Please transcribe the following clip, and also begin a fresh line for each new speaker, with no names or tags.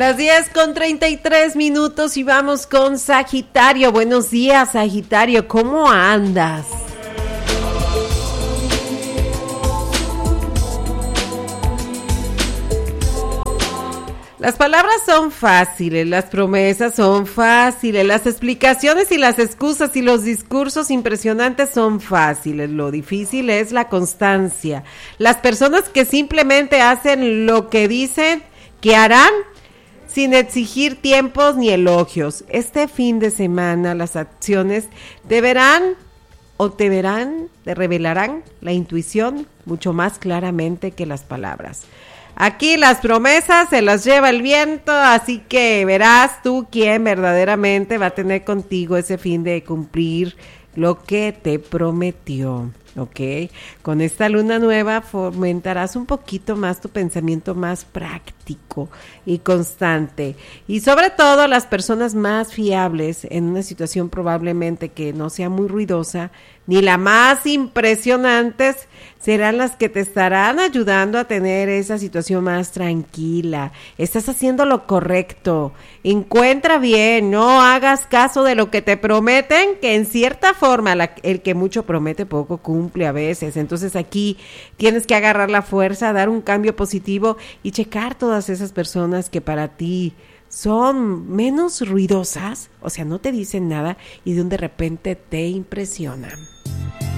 Las 10:33 y vamos con Sagitario. Buenos días, Sagitario, ¿cómo andas? Las palabras son fáciles, las promesas son fáciles, las explicaciones y las excusas y los discursos impresionantes son fáciles. Lo difícil es la constancia. Las personas que simplemente hacen lo que dicen que harán sin exigir tiempos ni elogios. Este fin de semana las acciones te revelarán la intuición mucho más claramente que las palabras. Aquí las promesas se las lleva el viento, así que verás tú quién verdaderamente va a tener contigo ese fin de cumplir lo que te prometió, ¿ok? Con esta luna nueva fomentarás un poquito más tu pensamiento más práctico y constante. Y sobre todo las personas más fiables en una situación probablemente que no sea muy ruidosa, ni la más impresionantes, serán las que te estarán ayudando a tener esa situación más tranquila. Estás haciendo lo correcto. Encuentra bien, no hagas caso de lo que te prometen, que en cierta forma el que mucho promete poco cumple a veces. Entonces aquí tienes que agarrar la fuerza, dar un cambio positivo y checar todas esas personas que para ti son menos ruidosas, o sea, no te dicen nada y de repente te impresionan.